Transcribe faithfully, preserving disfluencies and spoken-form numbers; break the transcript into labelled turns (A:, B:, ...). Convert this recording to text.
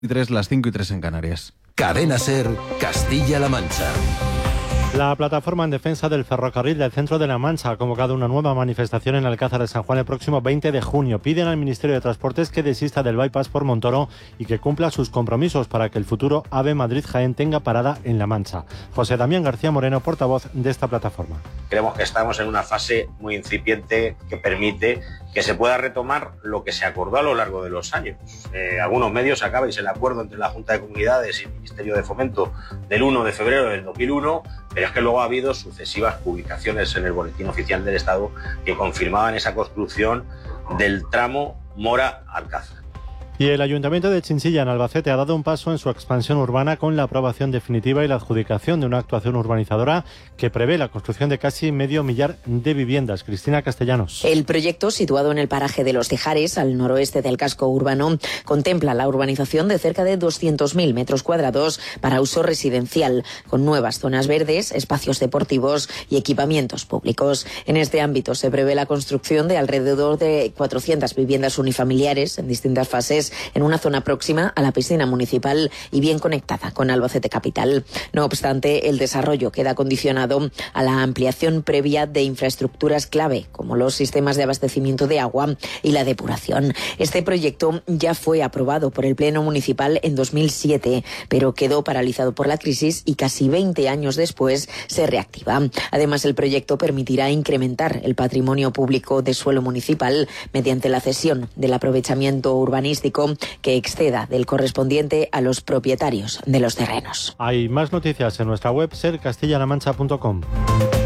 A: y tres, las cinco y tres en Canarias.
B: Cadena SER, Castilla-La Mancha.
C: La plataforma en defensa del ferrocarril del centro de La Mancha ha convocado una nueva manifestación en Alcázar de San Juan el próximo veinte de junio. Piden al Ministerio de Transportes que desista del bypass por Montoro y que cumpla sus compromisos para que el futuro AVE Madrid-Jaén tenga parada en La Mancha. José Damián García Moreno, portavoz de esta plataforma.
D: Creemos que estamos en una fase muy incipiente que permite que se pueda retomar lo que se acordó a lo largo de los años. Eh, algunos medios acabáis el acuerdo entre la Junta de Comunidades y el Ministerio de Fomento del uno de febrero del dos mil uno, pero es que luego ha habido sucesivas publicaciones en el Boletín Oficial del Estado que confirmaban esa construcción del tramo Mora-Alcázar.
C: Y el Ayuntamiento de Chinchilla, en Albacete, ha dado un paso en su expansión urbana con la aprobación definitiva y la adjudicación de una actuación urbanizadora que prevé la construcción de casi medio millar de viviendas. Cristina Castellanos.
E: El proyecto, situado en el paraje de Los Tejares, al noroeste del casco urbano, contempla la urbanización de cerca de doscientos mil metros cuadrados para uso residencial, con nuevas zonas verdes, espacios deportivos y equipamientos públicos. En este ámbito se prevé la construcción de alrededor de cuatrocientas viviendas unifamiliares en distintas fases en una zona próxima a la piscina municipal y bien conectada con Albacete capital. No obstante, el desarrollo queda condicionado a la ampliación previa de infraestructuras clave, como los sistemas de abastecimiento de agua y la depuración. Este proyecto ya fue aprobado por el Pleno Municipal en dos mil siete, pero quedó paralizado por la crisis y casi veinte años después se reactiva. Además, el proyecto permitirá incrementar el patrimonio público de suelo municipal mediante la cesión del aprovechamiento urbanístico que exceda del correspondiente a los propietarios de los terrenos.
C: Hay más noticias en nuestra web ser castilla la mancha punto com.